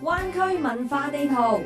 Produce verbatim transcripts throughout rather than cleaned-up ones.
灣區文化地圖，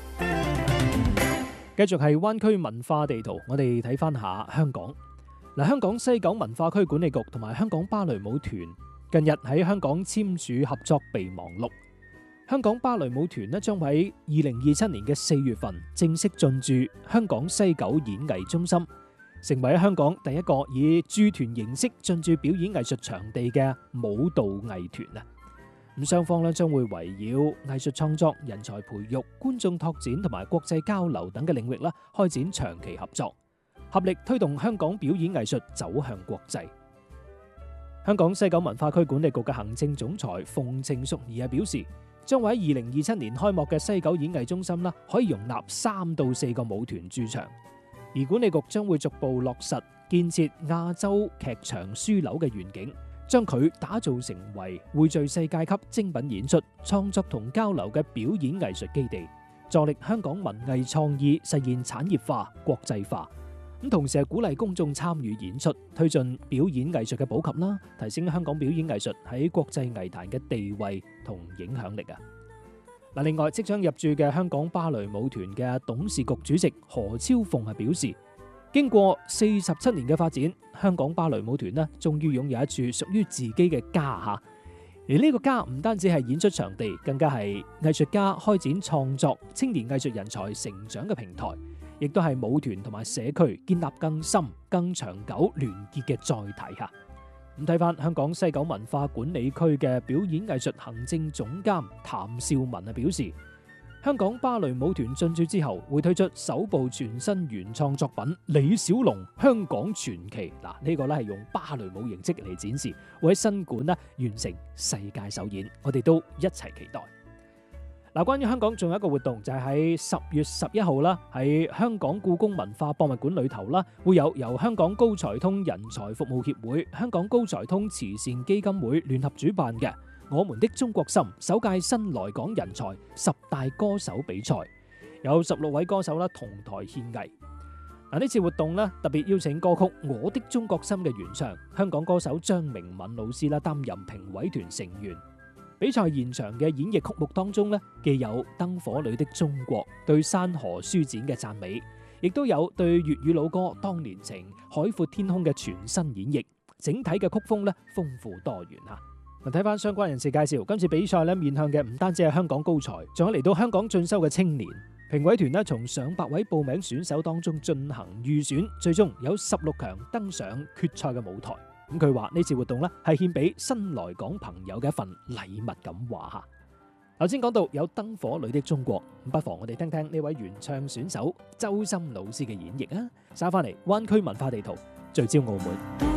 繼續係灣區文化地圖，我哋睇翻下香港。嗱，香港西九文化區管理局同埋香港芭蕾舞團近日喺香港簽署合作備忘錄。香港芭蕾舞團呢將喺二零二七年嘅四月份正式進駐香港西九演藝中心，成為喺香港第一個以駐團形式進駐表演藝術場地嘅舞蹈藝團啊！咁雙方咧將會圍繞藝術創作、人才培育、觀眾拓展同埋國際交流等嘅領域啦，開展長期合作，合力推動香港表演藝術走向國際。香港西九文化區管理局嘅行政總裁馮程淑儀係表示，將會喺二零二七年開幕嘅西九演藝中心啦，可以容納三到四個舞團駐場，而管理局將會逐步落實建設亞洲劇場樞紐嘅願景，將佢打造成為匯聚世界級精品演出、創作同交流嘅表演藝術基地，助力香港文藝創意實現產業化、國際化。咁同時係鼓勵公眾參與演出，推進表演藝術嘅普及啦，提升香港表演藝術喺國際藝壇嘅地位同影響力啊！嗱，另外即將入駐嘅香港芭蕾舞團嘅董事局主席何超鳳係表示，經過四十七年嘅發展，香港芭蕾舞團呢終於擁有一處屬於自己嘅家吓。而呢個家唔單止係演出場地，更加係藝術家開展創作、青年藝術人才成長嘅平台，亦都係舞團同埋社區建立更深、更長久聯結嘅載體吓。咁睇翻香港西九文化管理區嘅表演藝術行政總監譚少文啊表示，香港芭蕾舞團進駐之後，會推出首部全新原創作品《李小龍香港傳奇》。嗱，呢個咧係用芭蕾舞形式嚟展示，會喺新館咧完成世界首演，我哋都一齊期待。嗱，關於香港仲有一個活動，就係喺十月十一號啦，喺香港故宮文化博物館裏頭啦，會有由香港高才通人才服務協會、香港高才通慈善基金會聯合主辦嘅我們的中國心首屆新來港人才十大歌手比賽，有十六位歌手啦同台獻藝。嗱，呢次活動咧特別邀請歌曲《我的中國心》嘅原唱香港歌手張明敏老師啦擔任評委團成員。比賽現場嘅演繹曲目當中咧，既有《燈火裏的中國》對山河書展嘅讚美，亦都有對粵語老歌《當年情》、《海闊天空》嘅全新演繹。整體嘅曲風咧豐富多元啊！睇翻相關人士介紹，今次比賽咧面向嘅唔單止係香港高才，仲有嚟到香港進修嘅青年。評委團咧從上百位報名選手當中進行預選，最終有十六強登上決賽嘅舞台。咁佢話呢次活動咧係獻俾新來港朋友嘅一份禮物咁話下。頭先講到有燈火裏的中國，不妨我哋聽聽呢位原唱選手周深老師嘅演繹啊！稍翻嚟灣區文化地圖，聚焦澳門。